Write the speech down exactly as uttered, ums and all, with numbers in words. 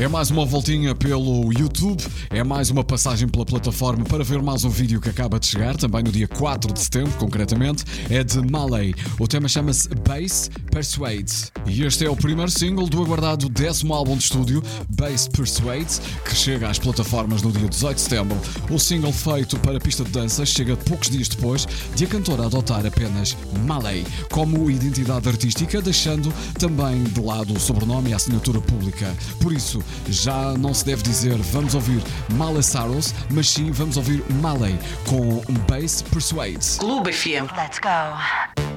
É mais uma voltinha pelo YouTube, é mais uma passagem pela plataforma para ver mais um vídeo que acaba de chegar, também no dia quatro de setembro, concretamente, é de Malay. O tema chama-se Bass Persuades. E este é o primeiro single do aguardado décimo álbum de estúdio, Bass Persuades, que chega às plataformas no dia dezoito de setembro. O single feito para a pista de dança chega poucos dias depois de a cantora adotar apenas Malay como identidade artística, deixando também de lado o sobrenome e a assinatura pública. Por isso, já não se deve dizer vamos ouvir Miley Cyrus, mas sim vamos ouvir Malay com Bass Persuades. Clube F M. Let's go.